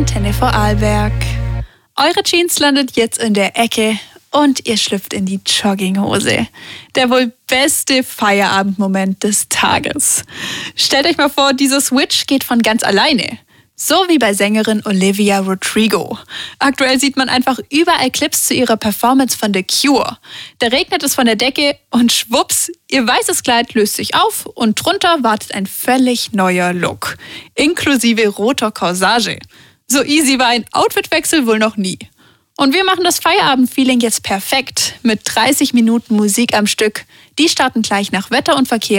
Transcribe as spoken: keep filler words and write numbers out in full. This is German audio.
Antenne Vorarlberg. Eure Jeans landet jetzt in der Ecke und ihr schlüpft in die Jogginghose. Der wohl beste Feierabendmoment des Tages. Stellt euch mal vor, dieser Switch geht von ganz alleine. So wie bei Sängerin Olivia Rodrigo. Aktuell sieht man einfach überall Clips zu ihrer Performance von The Cure. Da regnet es von der Decke und schwupps, ihr weißes Kleid löst sich auf und drunter wartet ein völlig neuer Look. Inklusive roter Corsage. So easy war ein Outfitwechsel wohl noch nie. Und wir machen das Feierabend-Feeling jetzt perfekt mit dreißig Minuten Musik am Stück. Die starten gleich nach Wetter und Verkehr